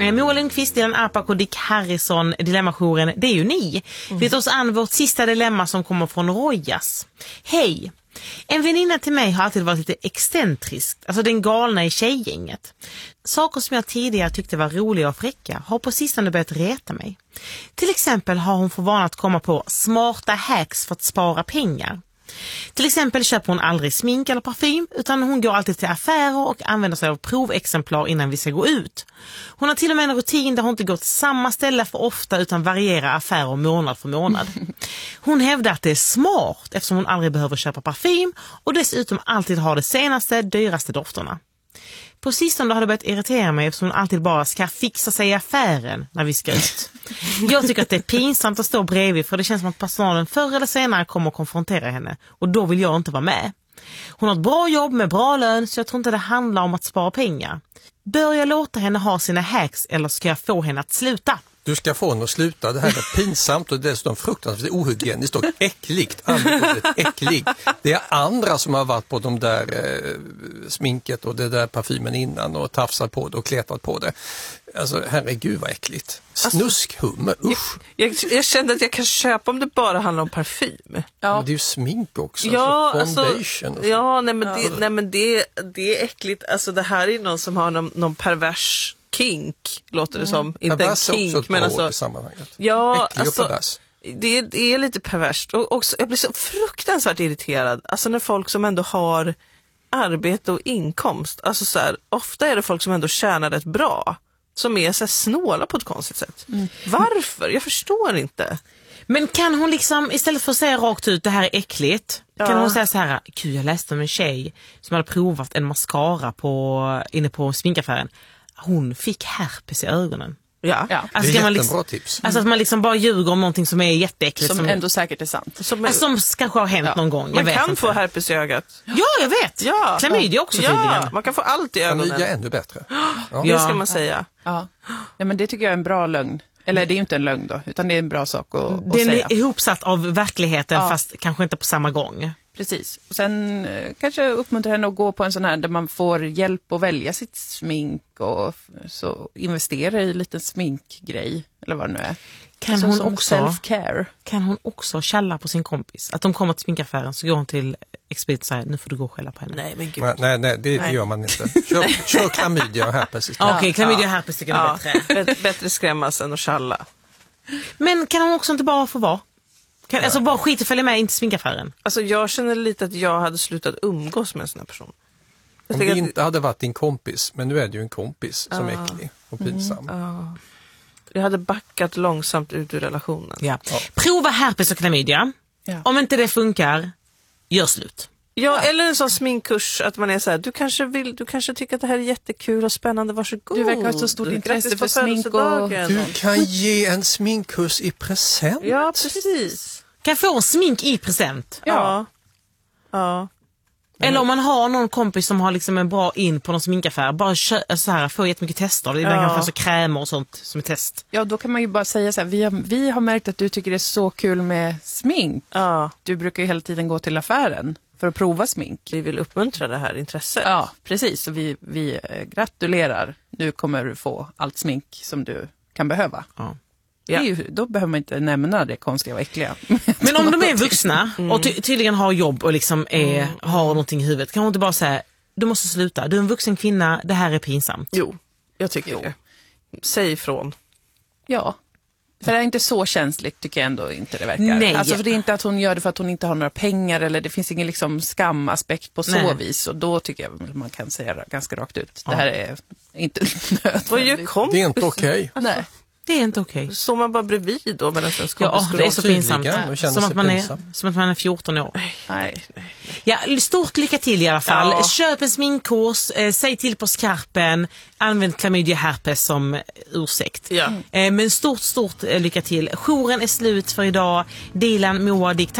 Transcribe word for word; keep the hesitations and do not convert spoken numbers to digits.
Eh, Moa Lundqvist, Dilan Apak och Dick Harrison, Dilemmajouren, det är ju ni. Mm. Vi tar oss an vårt sista dilemma som kommer från Rojas. Hej! En väninna till mig har alltid varit lite excentrisk, alltså den galna i tjejgänget. Saker som jag tidigare tyckte var roliga och fräcka har på sistone börjat reta mig. Till exempel har hon för vana att komma på smarta hacks för att spara pengar. Till exempel köper hon aldrig smink eller parfym, utan hon går alltid till affärer och använder sig av provexemplar innan vi ska gå ut. Hon har till och med en rutin där hon inte går till samma ställe för ofta utan varierar affärer månad för månad. Hon hävdar att det är smart eftersom hon aldrig behöver köpa parfym och dessutom alltid har de senaste, dyraste dofterna. På sistone har det börjat irritera mig eftersom hon alltid bara ska fixa sig i affären när vi ska ut. Jag tycker att det är pinsamt att stå bredvid för det känns som att personalen förr eller senare kommer att konfrontera henne och då vill jag inte vara med. Hon har ett bra jobb med bra lön så jag tror inte det handlar om att spara pengar. Bör jag låta henne ha sina hacks eller ska jag få henne att sluta? Du ska få henne att sluta. Det här är pinsamt och dessutom fruktansvärt ohygieniskt och äckligt. Annorlunda äckligt. Det är andra som har varit på de där eh, sminket och det där parfymen innan och tafsat på det och kletat på det. Alltså herregud vad äckligt. Snuskhummer, usch. Jag, jag, jag kände att jag kan köpa om det bara handlar om parfym. Ja. Men det är ju smink också. Ja, alltså foundation alltså, ja nej men, det, nej, men det, det är äckligt. Alltså det här är någon som har någon, någon pervers kink, låter det som. Mm. Inte en kink, men alltså... Ja, alltså, det, det är lite perverst. Och också, jag blir så fruktansvärt irriterad. Alltså när folk som ändå har arbete och inkomst. Alltså så här, ofta är det folk som ändå tjänar rätt bra. Som är så här snåla på ett konstigt sätt. Mm. Varför? Jag förstår inte. Men kan hon liksom, istället för att säga rakt ut det här är äckligt, ja. Kan hon säga så här, gud jag läste om en tjej som hade provat en mascara på, inne på sminkaffären. Hon fick herpes i ögonen. Ja, ja. Alltså, det är man jättebra liksom, tips. Alltså att man liksom bara ljuger om någonting som är jätteäckligt. Som, som ändå säkert är sant. Som, alltså, som kanske har hänt ja. någon gång. Jag man vet kan inte. få herpes i ögat. Ja, jag vet. Ja. Klamydia också ja. tydligen. Man kan få allt i ögonen. Klamydia är ännu bättre. Ja. Det ska man säga. Ja. Ja, men det tycker jag är en bra lögn. Eller det är ju inte en lögn då, utan det är en bra sak att, att det säga. Det är ihopsatt av verkligheten ja. Fast kanske inte på samma gång. Precis. Och sen eh, kanske uppmuntra henne att gå på en sån här där man får hjälp att välja sitt smink och så investera i lite sminkgrej eller vad det nu är. Kan så, hon som också self-care. Kan hon också källa på sin kompis? Att de kommer till sminkaffären så går hon till expert och säger nu får du gå och skälla på henne. Nej, men gud. Nej, nej, nej det nej. gör man inte. Kör, kör klamydia och herpes istället. Okej, okay, klamydia och herpes tycker jag ja. är bättre. Bättre skrämmas än att källa. Men kan hon också inte bara få vara? Kan, ja. Alltså bara skit och följa med in till sminkaffären. Alltså jag känner lite att jag hade slutat umgås med en sån här person. Jag Om det att... inte hade varit din kompis, men nu är det ju en kompis som är äcklig och pinsam. Mm, uh. Jag hade backat långsamt ut ur relationen. Ja. Ja. Prova herpes och klamydia. Ja. Om inte det funkar, gör slut. Ja, ja, eller en sån sminkkurs att man är så här, du kanske vill, du kanske tycker att det här är jättekul och spännande, varsågod. Du verkar ha så stort intresse för smink och... Du kan ge en sminkkurs i present. Ja, precis. Kan jag få en smink i present? Ja. Ja. Eller om man har någon kompis som har liksom en bra in på någon sminkaffär, bara kö- så här, få jättemycket tester. Det är ja. Kanske krämer och sånt som är test. Ja, då kan man ju bara säga så här, vi har, vi har märkt att du tycker det är så kul med smink. Ja. Du brukar ju hela tiden gå till affären för att prova smink. Vi vill uppmuntra det här intresset. Ja, precis. Och vi, vi gratulerar. Nu kommer du få allt smink som du kan behöva. Ja. Det är ju, då behöver man inte nämna det konstiga och äckliga. Men om de är vuxna och ty- tydligen har jobb och liksom är, mm. har någonting i huvudet, kan hon inte bara säga, du måste sluta, du är en vuxen kvinna, det här är pinsamt. Jo, jag tycker jo. det. Säg ifrån. Ja, för det är inte så känsligt tycker jag ändå inte det verkar. Nej. Alltså för det är inte att hon gör det för att hon inte har några pengar eller det finns ingen liksom skamaspekt på så Nej. vis. Och då tycker jag man kan säga ganska rakt ut. Ja. Det här är inte nödvändigt. Det är inte okej. Okay. Nej. Det är inte okej. Okay. Så man bara bredvid då med nästan ja, det är så pinsamt. Som att, man pinsam. är, som att man är fjorton år. Nej, nej, nej. Ja, stort lycka till i alla fall. Ja. Köp en sminkkurs, eh, säg till på skarpen, använd klamydia herpes som ursäkt. Ja. Eh, men stort, stort eh, lycka till. Jouren är slut för idag. Dilan, Moa, Dick.